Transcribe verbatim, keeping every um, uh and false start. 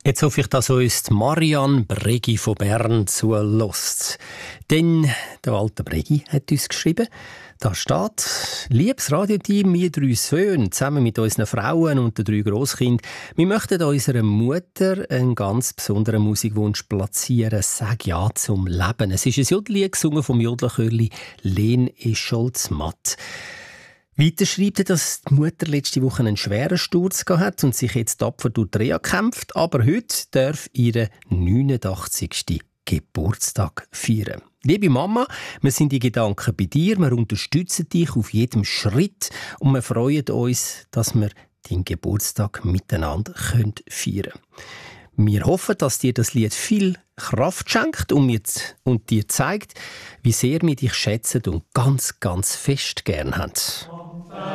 Jetzt hoffe ich, dass uns die Marianne Bregi von Bern zulässt. Denn der Walter Bregi hat uns geschrieben, da steht: Liebes Radioteam, wir drei Söhne, zusammen mit unseren Frauen und den drei Grosskindern, wir möchten unserer Mutter einen ganz besonderen Musikwunsch platzieren. Sag ja zum Leben. Es ist ein Jodellied gesungen vom Jodlerchörli Len Escholz-Matt. Weiter schreibt er, dass die Mutter letzte Woche einen schweren Sturz gehabt hat und sich jetzt tapfer durch die Reha kämpft, aber heute darf ihre neunundachtzigsten Geburtstag feiern. Liebe Mama, wir sind die Gedanken bei dir, wir unterstützen dich auf jedem Schritt und wir freuen uns, dass wir deinen Geburtstag miteinander feiern können. Wir hoffen, dass dir das Lied viel Kraft schenkt und, mir und dir zeigt, wie sehr wir dich schätzen und ganz, ganz fest gern haben.